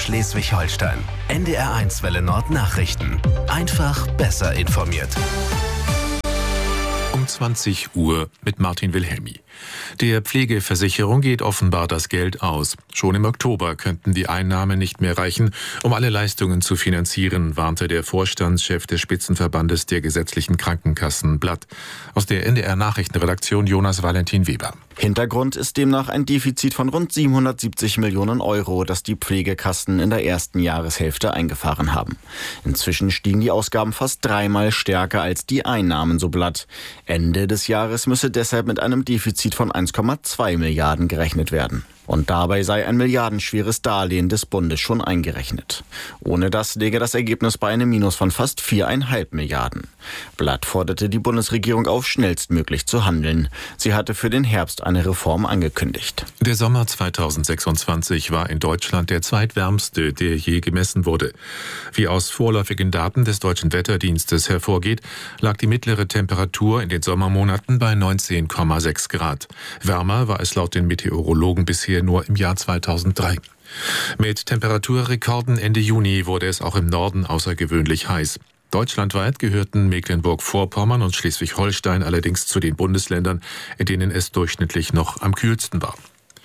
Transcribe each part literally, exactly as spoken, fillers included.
Schleswig-Holstein. N D R eins Welle Nord Nachrichten. Einfach besser informiert. Um zwanzig Uhr mit Martin Wilhelmi. Der Pflegeversicherung geht offenbar das Geld aus. Schon im Oktober könnten die Einnahmen nicht mehr reichen, um alle Leistungen zu finanzieren, warnte der Vorstandschef des Spitzenverbandes der gesetzlichen Krankenkassen Blatt. Aus der N D R Nachrichtenredaktion Jonas Valentin Weber. Hintergrund ist demnach ein Defizit von rund siebenhundertsiebzig Millionen Euro, das die Pflegekassen in der ersten Jahreshälfte eingefahren haben. Inzwischen stiegen die Ausgaben fast dreimal stärker als die Einnahmen, so Blatt. Ende des Jahres müsse deshalb mit einem Defizit von eins Komma zwei Milliarden gerechnet werden. Und dabei sei ein milliardenschweres Darlehen des Bundes schon eingerechnet. Ohne das läge das Ergebnis bei einem Minus von fast viereinhalb Milliarden. Blatt forderte die Bundesregierung auf, schnellstmöglich zu handeln. Sie hatte für den Herbst eine Reform angekündigt. Der Sommer zweitausendsechsundzwanzig war in Deutschland der zweitwärmste, der je gemessen wurde. Wie aus vorläufigen Daten des Deutschen Wetterdienstes hervorgeht, lag die mittlere Temperatur in den Sommermonaten bei neunzehn Komma sechs Grad. Wärmer war es laut den Meteorologen bisher nur im Jahr zweitausenddrei. Mit Temperaturrekorden Ende Juni wurde es auch im Norden außergewöhnlich heiß. Deutschlandweit gehörten Mecklenburg-Vorpommern und Schleswig-Holstein allerdings zu den Bundesländern, in denen es durchschnittlich noch am kühlsten war.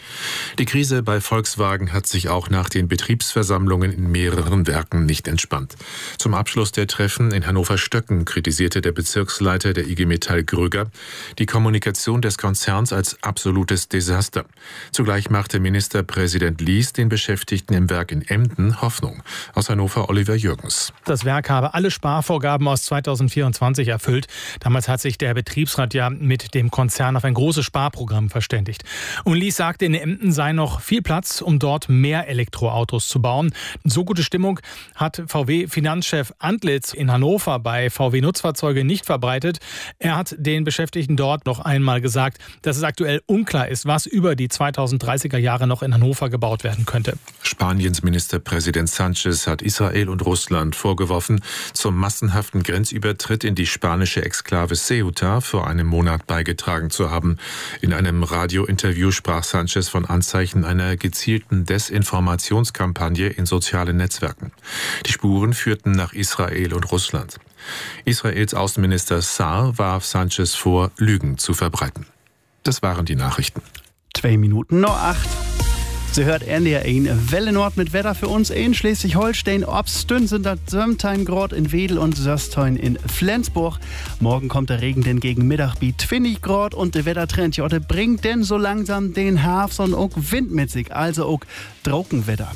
Die Krise bei Volkswagen hat sich auch nach den Betriebsversammlungen in mehreren Werken nicht entspannt. Zum Abschluss der Treffen in Hannover-Stöcken kritisierte der Bezirksleiter der I G Metall Gröger die Kommunikation des Konzerns als absolutes Desaster. Zugleich machte Ministerpräsident Lies den Beschäftigten im Werk in Emden Hoffnung. Aus Hannover Oliver Jürgens. Das Werk habe alle Sparvorgaben aus zweitausendvierundzwanzig erfüllt. Damals hat sich der Betriebsrat ja mit dem Konzern auf ein großes Sparprogramm verständigt. Und Lies sagte, in Emden sei noch viel Platz, um dort mehr Elektroautos zu bauen. So gute Stimmung hat V W-Finanzchef Antlitz in Hannover bei V W-Nutzfahrzeuge nicht verbreitet. Er hat den Beschäftigten dort noch einmal gesagt, dass es aktuell unklar ist, was über die zweitausenddreißiger Jahre noch in Hannover gebaut werden könnte. Spaniens Ministerpräsident Sánchez hat Israel und Russland vorgeworfen, zum massenhaften Grenzübertritt in die spanische Exklave Ceuta vor einem Monat beigetragen zu haben. In einem Radiointerview sprach Sánchez von Anzeichen einer gezielten Desinformationskampagne in sozialen Netzwerken. Die Spuren führten nach Israel und Russland. Israels Außenminister Saar warf Sánchez vor, Lügen zu verbreiten. Das waren die Nachrichten. Zwei Minuten noch acht. Sie hört N D R eins Welle Nord mit Wetter für uns in Schleswig-Holstein. Obstün sind das Sömtein Grad in Wedel und Söstein in Flensburg. Morgen kommt der Regen denn gegen Mittag wie zwanzig Grad und der Wettertrend Jotte bringt denn so langsam den Herbst und auch Wind mit sich, also auch Trockenwetter.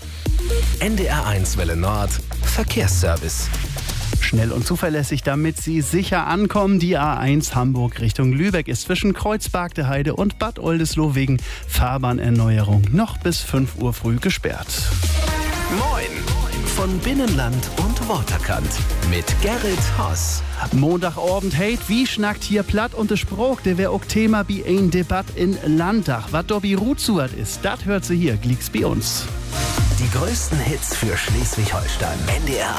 N D R eins Welle Nord Verkehrsservice. Schnell und zuverlässig, damit Sie sicher ankommen. Die A eins Hamburg Richtung Lübeck ist zwischen Kreuzberg der Heide und Bad Oldesloe wegen Fahrbahnerneuerung noch bis fünf Uhr früh gesperrt. Moin von Binnenland und Waterkant mit Gerrit Hoss. Montagabend, hey, wie schnackt hier platt und der Spruch, der wär auch Thema wie ein Debatt in Landtag. Was Dobby Rutsuert ist, das hört sie hier, glicks bei uns. Die größten Hits für Schleswig-Holstein. N D R